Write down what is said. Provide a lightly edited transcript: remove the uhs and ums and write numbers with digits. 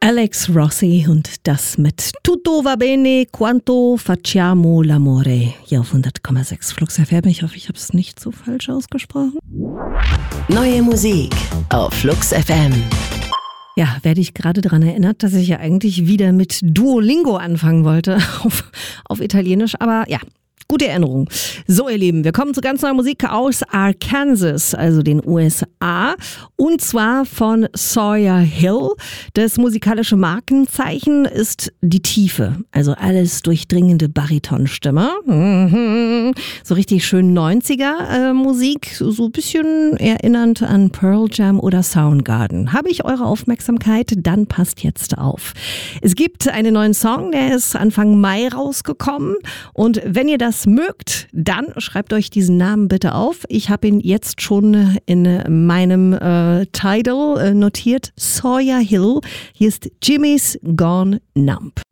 Alex Rossi und das mit Tutto va bene quanto facciamo l'amore. Hier auf 100,6 Flux FM. Ich hoffe, ich habe es nicht so falsch ausgesprochen. Neue Musik auf Flux FM. Ja, werde ich gerade daran erinnert, dass ich ja eigentlich wieder mit Duolingo anfangen wollte auf Italienisch. Aber ja, gute Erinnerung. So, ihr Lieben, wir kommen zu ganz neuer Musik aus Arkansas, also den USA. Und zwar von Sawyer Hill. Das musikalische Markenzeichen ist die Tiefe, also alles durchdringende Baritonstimme. So richtig schön 90er Musik, so ein bisschen erinnernd an Pearl Jam oder Soundgarden. Habe ich eure Aufmerksamkeit? Dann passt jetzt auf. Es gibt einen neuen Song, der ist Anfang Mai rausgekommen. Und wenn ihr das mögt, dann schreibt euch diesen Namen bitte auf. Ich habe ihn jetzt schon in meinem Title notiert. Sawyer Hill. Hier ist Jimmy's Gone Numb.